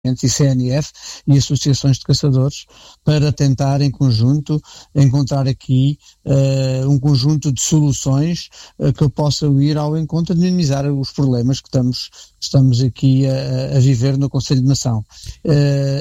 e CNF e associações de caçadores para tentar em conjunto encontrar aqui um conjunto de soluções que possam ir ao encontro de minimizar os problemas que estamos aqui a viver no Conselho de Mação.